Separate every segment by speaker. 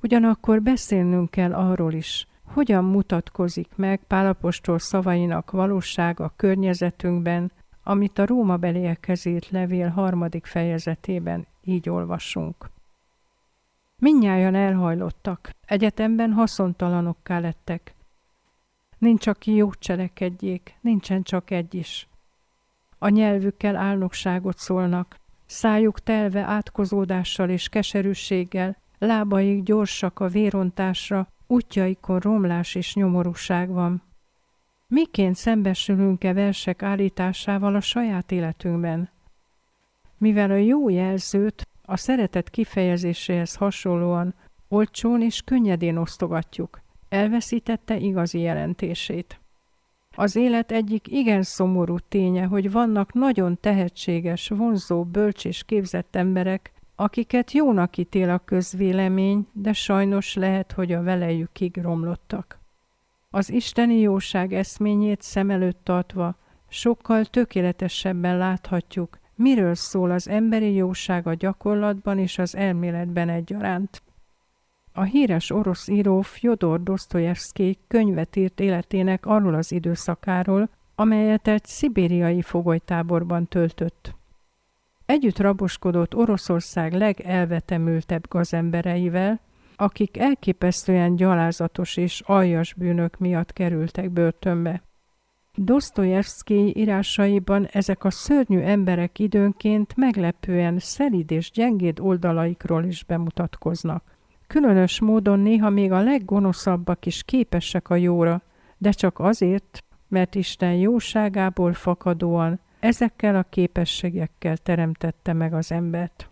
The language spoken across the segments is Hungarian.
Speaker 1: Ugyanakkor beszélnünk kell arról is, hogyan mutatkozik meg Pál apostol szavainak valósága a környezetünkben, amit a Rómabeliekhez írt levél 3. fejezetében így olvasunk. Mindnyájan elhajlottak, egyetemben haszontalanokká lettek. Nincs, aki jót cselekedjék, nincsen csak egy is. A nyelvükkel álnokságot szólnak, szájuk telve átkozódással és keserűséggel, lábaik gyorsak a vérontásra, útjaikon romlás és nyomorúság van. Miként szembesülünk-e versek állításával a saját életünkben? Mivel a jó jelzőt a szeretet kifejezéséhez hasonlóan olcsón és könnyedén osztogatjuk, elveszítette igazi jelentését. Az élet egyik igen szomorú ténye, hogy vannak nagyon tehetséges, vonzó, bölcs és képzett emberek, akiket jónak ítél a közvélemény, de sajnos lehet, hogy a velejükig romlottak. Az isteni jóság eszményét szem előtt tartva sokkal tökéletesebben láthatjuk, miről szól az emberi jóság a gyakorlatban és az elméletben egyaránt. A híres orosz író Fjodor Dosztojevszkij könyvet írt életének arról az időszakáról, amelyet egy szibériai fogolytáborban töltött. Együtt raboskodott Oroszország legelvetemültebb gazembereivel, akik elképesztően gyalázatos és aljas bűnök miatt kerültek börtönbe. Dosztojevszkij írásaiban ezek a szörnyű emberek időnként meglepően szelíd és gyengéd oldalaikról is bemutatkoznak. Különös módon néha még a leggonoszabbak is képesek a jóra, de csak azért, mert Isten jóságából fakadóan ezekkel a képességekkel teremtette meg az embert.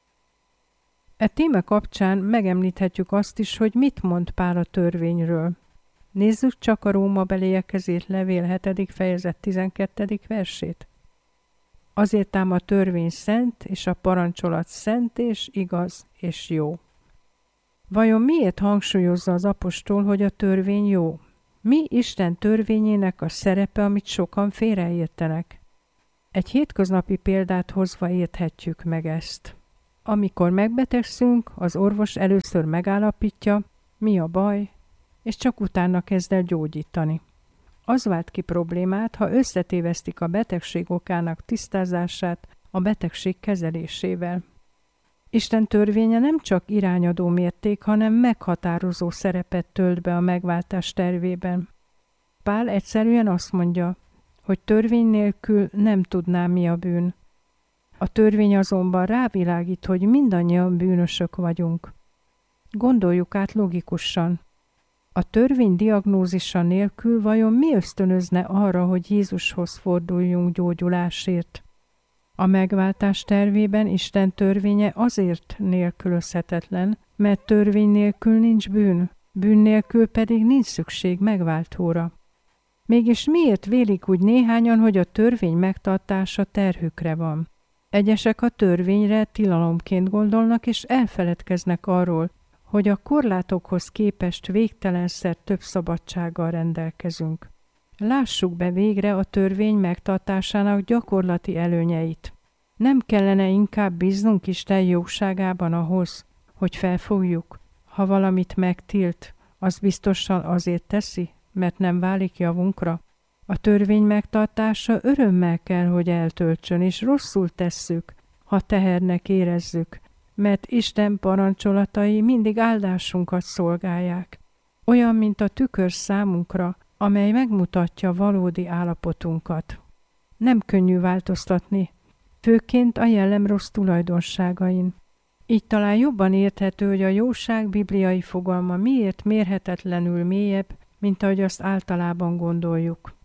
Speaker 1: E téma kapcsán megemlíthetjük azt is, hogy mit mond Pál a törvényről. Nézzük csak a Rómabeliekhez írt levél 7. fejezet 12. versét. Azért ám a törvény szent, és a parancsolat szent és igaz és jó. Vajon miért hangsúlyozza az apostol, hogy a törvény jó? Mi Isten törvényének a szerepe, amit sokan félreértenek? Egy hétköznapi példát hozva érthetjük meg ezt. Amikor megbetegszünk, az orvos először megállapítja, mi a baj, és csak utána kezd el gyógyítani. Az vált ki problémát, ha összetévesztik a betegség okának tisztázását a betegség kezelésével. Isten törvénye nem csak irányadó mérték, hanem meghatározó szerepet tölt be a megváltás tervében. Pál egyszerűen azt mondja, hogy törvény nélkül nem tudná, mi a bűn. A törvény azonban rávilágít, hogy mindannyian bűnösök vagyunk. Gondoljuk át logikusan. A törvény diagnózisa nélkül vajon mi ösztönözne arra, hogy Jézushoz forduljunk gyógyulásért? A megváltás tervében Isten törvénye azért nélkülözhetetlen, mert törvény nélkül nincs bűn, bűn nélkül pedig nincs szükség megváltóra. Mégis miért vélik úgy néhányan, hogy a törvény megtartása terhükre van? Egyesek a törvényre tilalomként gondolnak, és elfeledkeznek arról, hogy a korlátokhoz képest végtelenszer több szabadsággal rendelkezünk. Lássuk be végre a törvény megtartásának gyakorlati előnyeit. Nem kellene inkább bíznunk Isten jóságában ahhoz, hogy felfogjuk, ha valamit megtilt, az biztosan azért teszi, mert nem válik javunkra? A törvény megtartása örömmel kell, hogy eltöltsön, és rosszul tesszük, ha tehernek érezzük, mert Isten parancsolatai mindig áldásunkat szolgálják. Olyan, mint a tükör számunkra, amely megmutatja valódi állapotunkat. Nem könnyű változtatni, főként a jellem rossz tulajdonságain. Így talán jobban érthető, hogy a jóság bibliai fogalma miért mérhetetlenül mélyebb, mint ahogy azt általában gondoljuk.